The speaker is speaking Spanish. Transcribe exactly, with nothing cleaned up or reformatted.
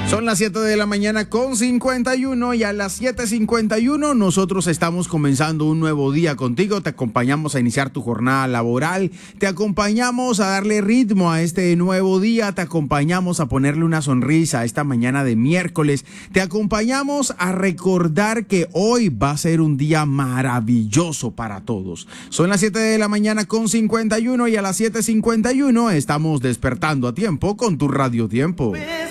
Son las siete de la mañana con cincuenta y uno y a las siete cincuenta y uno nosotros estamos comenzando un nuevo día contigo. Te acompañamos a iniciar tu jornada laboral, te acompañamos a darle ritmo a este nuevo día, te acompañamos a ponerle una sonrisa a esta mañana de miércoles, te acompañamos a recordar que hoy va a ser un día maravilloso para todos. Son las siete de la mañana con cincuenta y uno y a las siete cincuenta y uno estamos despertando a tiempo con tu Radio Tiempo.